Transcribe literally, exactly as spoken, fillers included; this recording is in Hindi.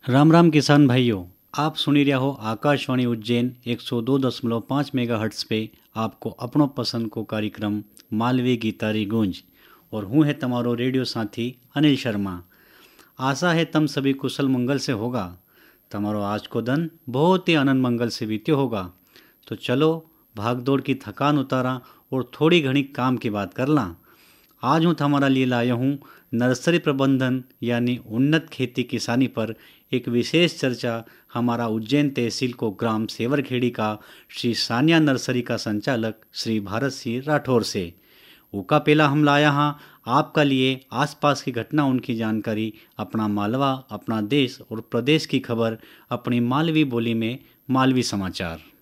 राम राम किसान भाइयों, आप सुनी રહ્યા हो आकाशवाणी उज्जैन एक सौ दो दशमलव पाँच मेगा हर्ट्स पे आपको अपनो पसंद को कार्यक्रम मालवी गीतारी गूंज और हूँ है तमारो रेडियो साथी अनिल शर्मा। आशा है तम सभी कुशल मंगल से होगा। तमारो आज को दिन बहुत ही आनंद मंगल से बीत्यो होगा। तो चलो भाग दौड़ की थकान उतारा और थोड़ी घनी काम की बात कर ला। आज हूँ हमारा लिए लाया हूँ नर्सरी प्रबंधन यानी उन्नत खेती किसानी पर एक विशेष चर्चा हमारा उज्जैन तहसील को ग्राम सेवरखेड़ी का श्री सानिया नर्सरी का संचालक श्री भारत सिंह राठौर से। उका पहला हम लाया हाँ आपका लिए आसपास की घटना उनकी जानकारी, अपना मालवा, अपना देश और प्रदेश की खबर अपनी मालवी बोली में मालवी समाचार।